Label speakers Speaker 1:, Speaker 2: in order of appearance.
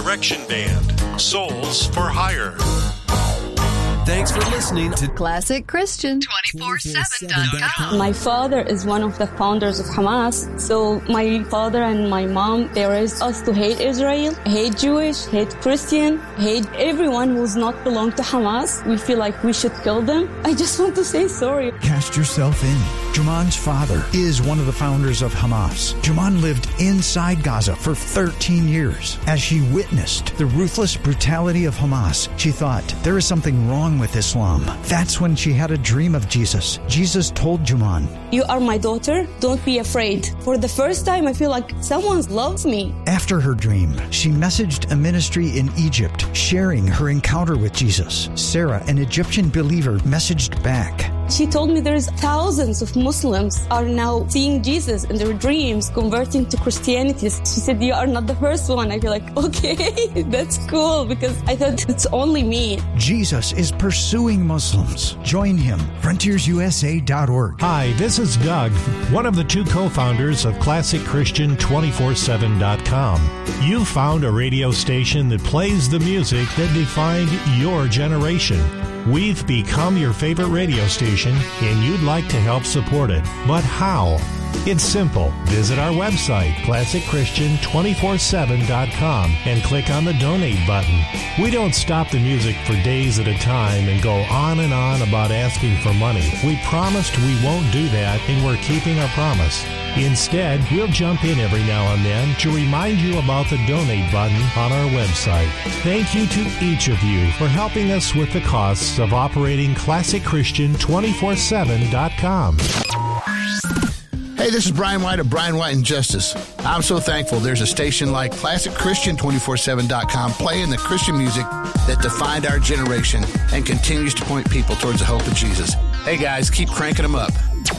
Speaker 1: Resurrection Band, Souls for Hire. Thanks for listening to
Speaker 2: Classic Christian 247.com.
Speaker 3: My father is one of the founders of Hamas. So my father and my mom, they raised us to hate Israel, hate Jewish, hate Christian, hate everyone who's not belong to Hamas. We feel like we should kill them. I just want to say sorry.
Speaker 4: Cast yourself in. Juman's father is one of the founders of Hamas. Juman lived inside Gaza for 13 years. As she witnessed the ruthless brutality of Hamas, she thought, there is something wrong with Islam. That's when she had a dream of Jesus. Jesus told Juman,
Speaker 3: "You are my daughter. Don't be afraid." For the first time, I feel like someone loves me.
Speaker 4: After her dream, she messaged a ministry in Egypt, sharing her encounter with Jesus. Sarah, an Egyptian believer, messaged back.
Speaker 3: She told me there's thousands of Muslims are now seeing Jesus in their dreams, converting to Christianity. She said, "You are not the first one." I feel like, okay, that's cool, because I thought it's only me.
Speaker 4: Jesus is pursuing Muslims. Join him. FrontiersUSA.org.
Speaker 5: Hi, this is Doug, one of the two co-founders of ClassicChristian247.com. You found a radio station that plays the music that defined your generation. We've become your favorite radio station, and you'd like to help support it. But how? It's simple. Visit our website, ClassicChristian247.com, and click on the donate button. We don't stop the music for days at a time and go on and on about asking for money. We promised we won't do that, and we're keeping our promise. Instead, we'll jump in every now and then to remind you about the donate button on our website. Thank you to each of you for helping us with the costs of operating ClassicChristian247.com.
Speaker 6: Hey, this is Brian White of Brian White and Justice. I'm so thankful there's a station like ClassicChristian247.com playing the Christian music that defined our generation and continues to point people towards the hope of Jesus. Hey guys, keep cranking them up.